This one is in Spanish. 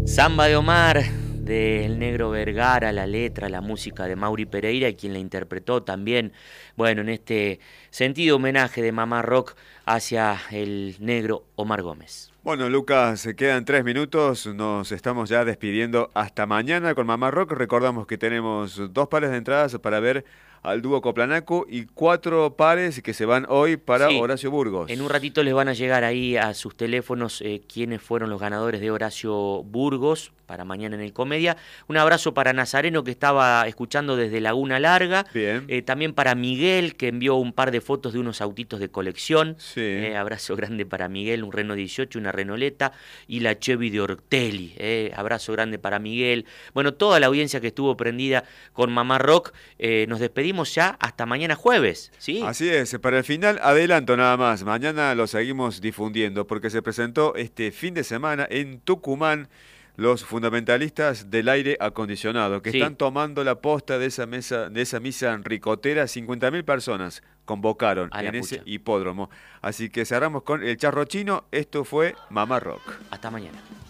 Samba de Omar, del Negro Vergara, la letra, la música de Mauri Pereira y quien la interpretó también, bueno, en este sentido homenaje de Mamá Rock hacia el negro Omar Gómez. Bueno, Lucas, se quedan 3 minutos, nos estamos ya despidiendo hasta mañana con Mamá Rock. Recordamos que tenemos 2 pares de entradas para ver al dúo Coplanaco y 4 pares que se van hoy para Sí, Horacio en un Burgos. ratito les van a llegar ahí a sus teléfonos quiénes fueron los ganadores de Horacio Burgos para mañana en el Comedia. Un abrazo para Nazareno que estaba escuchando desde Laguna Larga. Bien, También para Miguel que envió un par de fotos de unos autitos de colección. sí. Abrazo grande para Miguel, un Renault 18, una Renoleta y la Chevy de Ortelli. Abrazo grande para Miguel. Bueno, toda la audiencia que estuvo prendida con Mamá Rock. Nos despedimos ya hasta mañana jueves, ¿sí? Así es, para el final adelanto nada más, mañana lo seguimos difundiendo porque se presentó este fin de semana en Tucumán los fundamentalistas del aire acondicionado que están Sí, tomando la posta de esa misa ricotera. 50.000 personas convocaron a la en ese pucha. hipódromo. Así que cerramos con el charro chino, esto fue Mamá Rock. Hasta mañana.